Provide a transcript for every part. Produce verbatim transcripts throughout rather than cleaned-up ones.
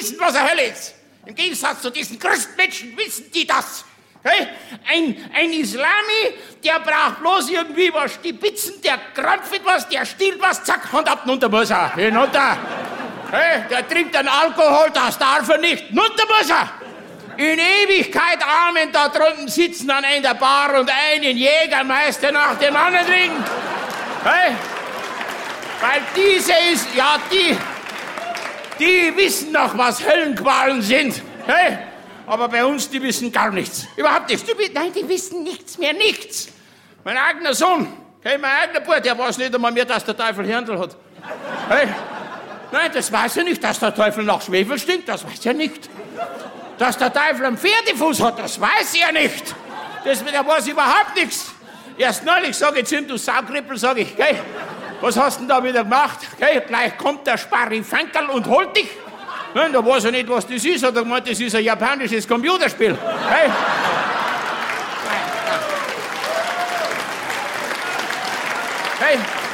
wissen, was eine Hölle ist. Im Gegensatz zu diesen Christmenschen wissen die das. Hey? Ein, ein Islami, der braucht bloß irgendwie was stibitzen, der krampft was, der stillt was, zack, Hand ab, runter muss er, hinunter. Hey? Der trinkt einen Alkohol, das darf er nicht, runter muss er. In Ewigkeit Amen, da drunten sitzen an einer Bar und einen Jägermeister nach dem anderen trinken. Hey? Weil diese ist, ja, die, die wissen noch, was Höllenqualen sind. Hey? Aber bei uns, die wissen gar nichts. Überhaupt nichts. Die, nein, die wissen nichts mehr, nichts. Mein eigener Sohn, hey, mein eigener Bruder, der weiß nicht einmal mehr, dass der Teufel Hirndl hat. Hey? Nein, das weiß er nicht, dass der Teufel nach Schwefel stinkt, das weiß er nicht. Dass der Teufel einen Pferdefuß hat, das weiß er nicht. Das, der weiß überhaupt nichts. Erst neulich sage ich zu ihm, du Saugrippel, sage ich, gell, was hast du denn da wieder gemacht? Gell, gleich kommt der Sparrifankerl und holt dich. Nein, da weiß er nicht, was das ist. Hat er gemeint, das ist ein japanisches Computerspiel. Hey. Hey.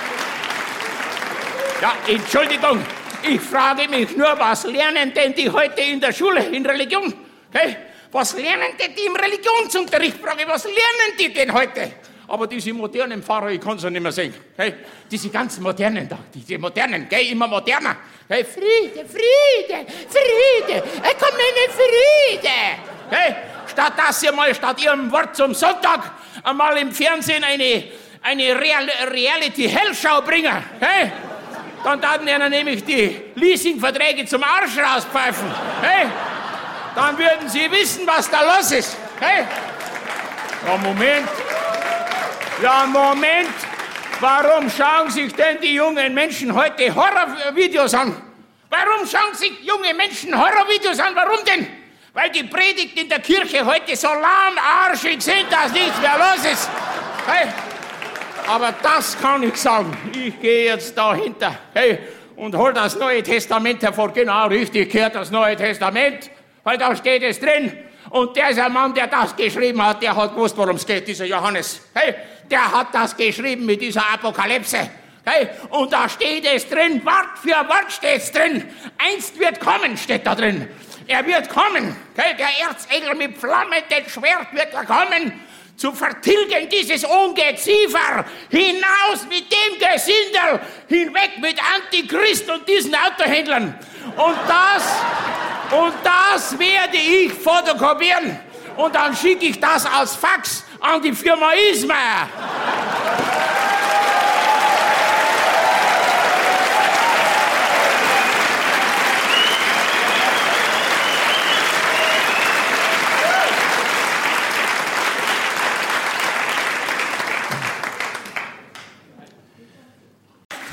Ja, Entschuldigung, ich frage mich nur, was lernen denn die heute in der Schule, in Religion? Hey. Was lernen denn die im Religionsunterricht? Frage ich, was lernen die denn heute? Aber diese modernen Pfarrer, ich kann es ja nicht mehr sehen. Hey, diese ganzen modernen da, diese modernen, gell, immer moderner. Hey, Friede, Friede, Friede, hey, komm in den Friede. Hey, statt dass ihr mal, statt ihrem Wort zum Sonntag, einmal im Fernsehen eine, eine Real, Reality-Hellschau bringen. Hey, dann taten ihnen nämlich die Leasingverträge zum Arsch rauspfeifen. Hey, dann würden sie wissen, was da los ist. Hey, ja, Moment. Ja, Moment, warum schauen sich denn die jungen Menschen heute Horrorvideos an? Warum schauen sich junge Menschen Horrorvideos an? Warum denn? Weil die Predigten in der Kirche heute so lahmarschig sind, dass nichts mehr los ist. Hey, aber das kann ich sagen. Ich gehe jetzt dahinter, hey, und hol das Neue Testament hervor. Genau, richtig, gehört das Neue Testament, weil da steht es drin. Und dieser Mann, der das geschrieben hat, der hat gewusst, worum es geht, dieser Johannes. Hey, der hat das geschrieben mit dieser Apokalypse. Hey, und da steht es drin, Wort für Wort steht es drin. Einst wird kommen, steht da drin. Er wird kommen. Hey, der Erzengel mit flammendem Schwert wird er kommen, zu vertilgen dieses Ungeziefer. Hinaus mit dem Gesindel, hinweg mit Antichrist und diesen Autohändlern. Und das... Und das werde ich fotokopieren und dann schicke ich das als Fax an die Firma Ismaier.